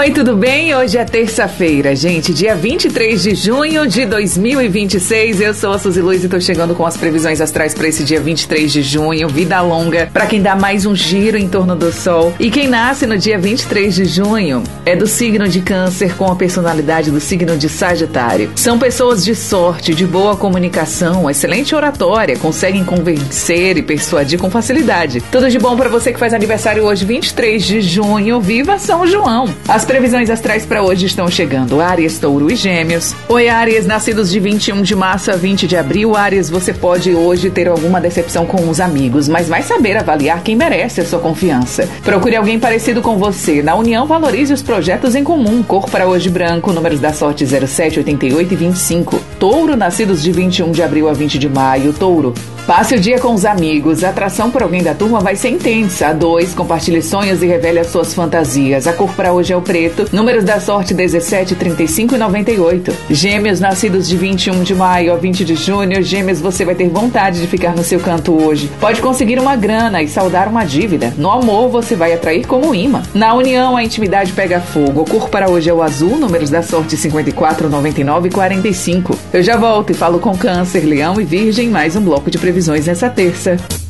Oi, tudo bem? Hoje é terça-feira, gente, dia 23 de junho de 2026. Eu sou a Suzy Luiz e tô chegando com as previsões astrais para esse dia 23 de junho. Vida longa para quem dá mais um giro em torno do Sol. E quem nasce no dia 23 de junho é do signo de Câncer com a personalidade do signo de Sagitário. São pessoas de sorte, de boa comunicação, excelente oratória, conseguem convencer e persuadir com facilidade. Tudo de bom para você que faz aniversário hoje, 23 de junho. Viva São João! As previsões astrais para hoje estão chegando. Áries, Touro e Gêmeos. Oi, Áries, nascidos de 21 de março a 20 de abril. Áries, você pode hoje ter alguma decepção com os amigos, mas vai saber avaliar quem merece a sua confiança. Procure alguém parecido com você. Na união, valorize os projetos em comum. Cor para hoje branco, números da sorte 07, 88 e 25. Touro, nascidos de 21 de abril a 20 de maio. Touro, passe o dia com os amigos. A atração por alguém da turma vai ser intensa. A 2, compartilhe sonhos e revele as suas fantasias. A cor para hoje é o preto. Números da sorte 17, 35 e 98. Gêmeos, nascidos de 21 de maio a 20 de junho. Gêmeos, você vai ter vontade de ficar no seu canto hoje. Pode conseguir uma grana e saldar uma dívida. No amor, você vai atrair como imã. Na união, a intimidade pega fogo. A cor para hoje é o azul. Números da sorte 54, 99 e 45. Eu já volto e falo com Câncer, Leão e Virgem. Mais um bloco de previsões nessa terça.